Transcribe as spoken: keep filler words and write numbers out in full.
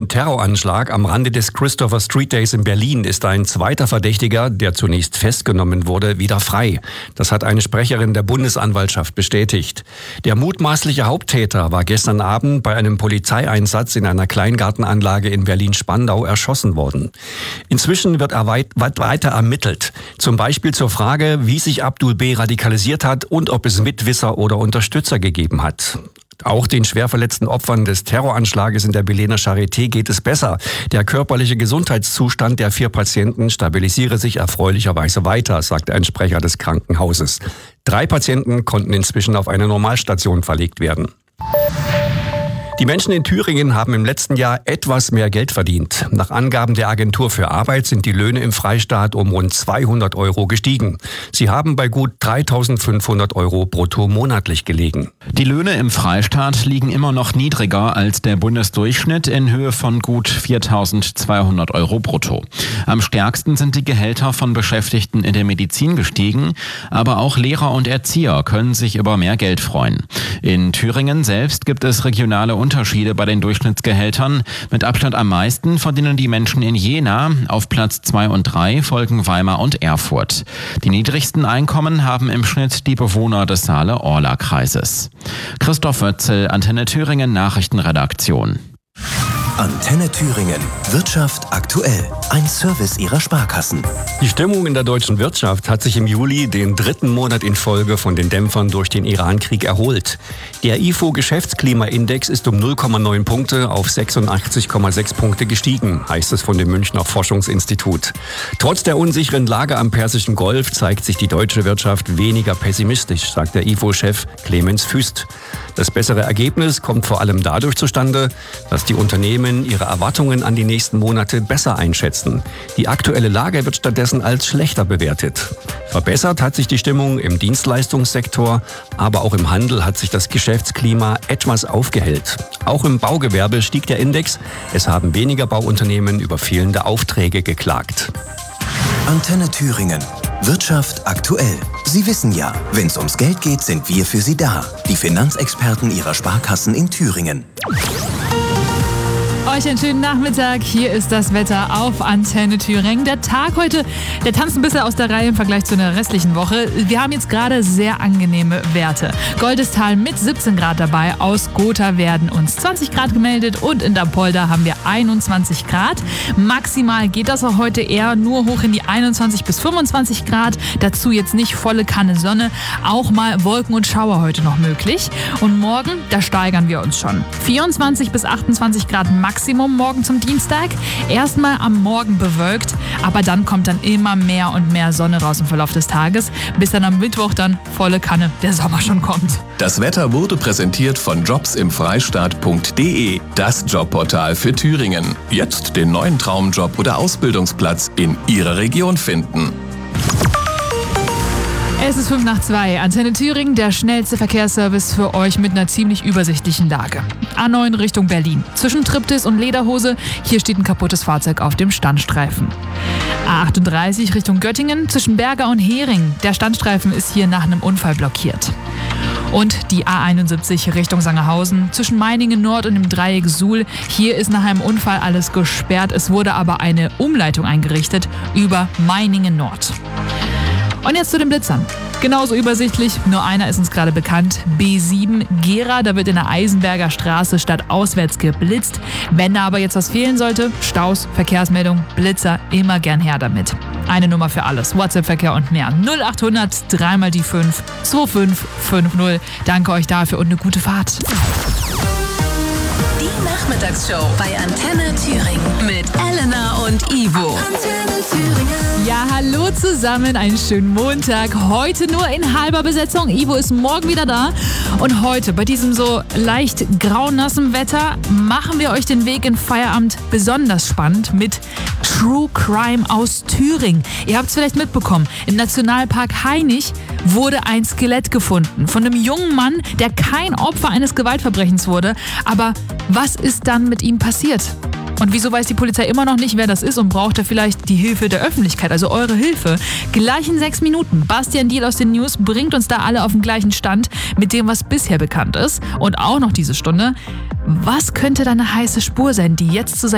Terroranschlag am Rande des Christopher Street Days in Berlin ist ein zweiter Verdächtiger, der zunächst festgenommen wurde, wieder frei. Das hat eine Sprecherin der Bundesanwaltschaft bestätigt. Der mutmaßliche Haupttäter war gestern Abend bei einem Polizeieinsatz in einer Kleingartenanlage in Berlin-Spandau erschossen worden. Inzwischen wird er weit, weit weiter ermittelt. Zum Beispiel zur Frage, wie sich Abdul B. radikalisiert hat und ob es Mitwisser oder Unterstützer gegeben hat. Auch den schwer verletzten Opfern des Terroranschlages in der Berliner Charité geht es besser. Der körperliche Gesundheitszustand der vier Patienten stabilisiere sich erfreulicherweise weiter, sagte ein Sprecher des Krankenhauses. Drei Patienten konnten inzwischen auf eine Normalstation verlegt werden. Die Menschen in Thüringen haben im letzten Jahr etwas mehr Geld verdient. Nach Angaben der Agentur für Arbeit sind die Löhne im Freistaat um rund zweihundert Euro gestiegen. Sie haben bei gut dreitausendfünfhundert Euro brutto monatlich gelegen. Die Löhne im Freistaat liegen immer noch niedriger als der Bundesdurchschnitt in Höhe von gut viertausendzweihundert Euro brutto. Am stärksten sind die Gehälter von Beschäftigten in der Medizin gestiegen, aber auch Lehrer und Erzieher können sich über mehr Geld freuen. In Thüringen selbst gibt es regionale Unterschiede bei den Durchschnittsgehältern. Mit Abstand am meisten verdienen die Menschen in Jena. Auf Platz zwei und drei folgen Weimar und Erfurt. Die niedrigsten Einkommen haben im Schnitt die Bewohner des Saale-Orla-Kreises. Christoph Wötzel, Antenne Thüringen Nachrichtenredaktion. Antenne Thüringen. Wirtschaft aktuell. Ein Service Ihrer Sparkassen. Die Stimmung in der deutschen Wirtschaft hat sich im Juli den dritten Monat in Folge von den Dämpfern durch den Iran-Krieg erholt. Der I F O-Geschäftsklimaindex ist um null Komma neun Punkte auf sechsundachtzig Komma sechs Punkte gestiegen, heißt es von dem Münchner Forschungsinstitut. Trotz der unsicheren Lage am Persischen Golf zeigt sich die deutsche Wirtschaft weniger pessimistisch, sagt der I F O-Chef Clemens Füst. Das bessere Ergebnis kommt vor allem dadurch zustande, dass die Unternehmen ihre Erwartungen an die nächsten Monate besser einschätzen. Die aktuelle Lage wird stattdessen als schlechter bewertet. Verbessert hat sich die Stimmung im Dienstleistungssektor, aber auch im Handel hat sich das Geschäftsklima etwas aufgehellt. Auch im Baugewerbe stieg der Index. Es haben weniger Bauunternehmen über fehlende Aufträge geklagt. Antenne Thüringen. Wirtschaft aktuell. Sie wissen ja, wenn es ums Geld geht, sind wir für Sie da. Die Finanzexperten Ihrer Sparkassen in Thüringen. Euch einen schönen Nachmittag. Hier ist das Wetter auf Antenne Thüringen. Der Tag heute, der tanzt ein bisschen aus der Reihe im Vergleich zu einer restlichen Woche. Wir haben jetzt gerade sehr angenehme Werte. Goldestal mit siebzehn Grad dabei. Aus Gotha werden uns zwanzig Grad gemeldet und in Dapolda haben wir einundzwanzig Grad. Maximal geht das auch heute eher nur hoch in die einundzwanzig bis fünfundzwanzig Grad. Dazu jetzt nicht volle Kanne Sonne. Auch mal Wolken und Schauer heute noch möglich. Und morgen, da steigern wir uns schon. vierundzwanzig bis achtundzwanzig Grad Maximum. Maximum morgen zum Dienstag. Erstmal am Morgen bewölkt, aber dann kommt dann immer mehr und mehr Sonne raus im Verlauf des Tages, bis dann am Mittwoch dann volle Kanne der Sommer schon kommt. Das Wetter wurde präsentiert von jobs im freistaat punkt de, das Jobportal für Thüringen. Jetzt den neuen Traumjob oder Ausbildungsplatz in Ihrer Region finden. Es ist fünf nach zwei. Antenne Thüringen, der schnellste Verkehrsservice für euch mit einer ziemlich übersichtlichen Lage. A neun Richtung Berlin. Zwischen Triptis und Lederhose, hier steht ein kaputtes Fahrzeug auf dem Standstreifen. A achtunddreißig Richtung Göttingen, zwischen Berger und Hering. Der Standstreifen ist hier nach einem Unfall blockiert. Und die A einundsiebzig Richtung Sangerhausen, zwischen Meiningen Nord und dem Dreieck Suhl. Hier ist nach einem Unfall alles gesperrt. Es wurde aber eine Umleitung eingerichtet über Meiningen Nord. Und jetzt zu den Blitzern. Genauso übersichtlich, nur einer ist uns gerade bekannt. B sieben Gera, da wird in der Eisenberger Straße stadtauswärts geblitzt. Wenn da aber jetzt was fehlen sollte, Staus, Verkehrsmeldung, Blitzer, immer gern her damit. Eine Nummer für alles, WhatsApp-Verkehr und mehr. null achthundert, dreimal die fünf, zwei fünf fünf null. Danke euch dafür und eine gute Fahrt. Die Nachmittagsshow bei Antenne Thüringen mit Elena und Ivo. Antenne Thüringen. Ja, hallo zusammen, einen schönen Montag. Heute nur in halber Besetzung. Ivo ist morgen wieder da. Und heute, bei diesem so leicht graunassen Wetter, machen wir euch den Weg in Feierabend besonders spannend mit True Crime aus Thüringen. Ihr habt es vielleicht mitbekommen, im Nationalpark Hainich wurde ein Skelett gefunden von einem jungen Mann, der kein Opfer eines Gewaltverbrechens wurde. Aber was ist dann mit ihm passiert? Und wieso weiß die Polizei immer noch nicht, wer das ist und braucht er vielleicht die Hilfe der Öffentlichkeit, also eure Hilfe? Gleich in sechs Minuten. Bastian Diel aus den News bringt uns da alle auf den gleichen Stand mit dem, was bisher bekannt ist. Und auch noch diese Stunde, was könnte da eine heiße Spur sein, die jetzt zu